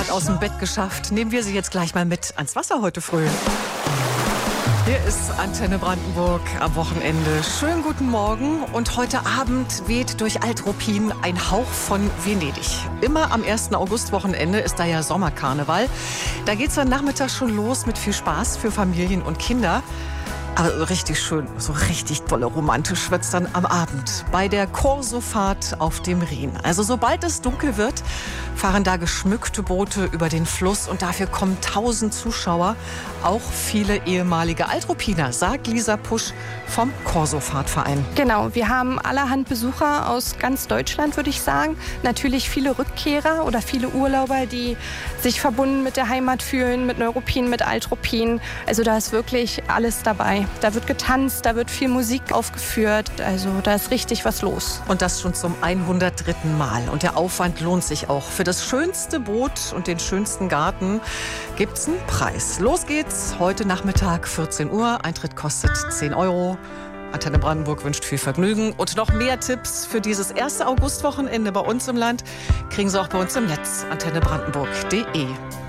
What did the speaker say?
gerade aus dem Bett geschafft. Nehmen wir sie jetzt gleich mal mit ans Wasser heute früh. Hier ist Antenne Brandenburg am Wochenende. Schönen guten Morgen und heute Abend weht durch Alt-Ruppin ein Hauch von Venedig. Immer am 1. August-Wochenende ist da ja Sommerkarneval. Da geht's dann nachmittags schon los mit viel Spaß für Familien und Kinder. Aber so richtig schön, so richtig dolle romantisch wird's dann am Abend bei der Korsofahrt auf dem Rhin. Also sobald es dunkel wird, fahren da geschmückte Boote über den Fluss und dafür kommen 1000 Zuschauer, auch viele ehemalige Altruppiner, sagt Lisa Pusch vom Korsofahrtverein. Genau, wir haben allerhand Besucher aus ganz Deutschland, würde ich sagen. Natürlich viele Rückkehrer oder viele Urlauber, die sich verbunden mit der Heimat fühlen, mit Neuruppin, mit Altruppin. Also da ist wirklich alles dabei. Da wird getanzt, da wird viel Musik aufgeführt. Also da ist richtig was los. Und das schon zum 103. Mal. Und der Aufwand lohnt sich auch. Für das schönste Boot und den schönsten Garten gibt's einen Preis. Los geht's heute Nachmittag 14 Uhr. Eintritt kostet 10 €. Antenne Brandenburg wünscht viel Vergnügen. Und noch mehr Tipps für dieses 1. August-Wochenende bei uns im Land kriegen Sie auch bei uns im Netz antennebrandenburg.de.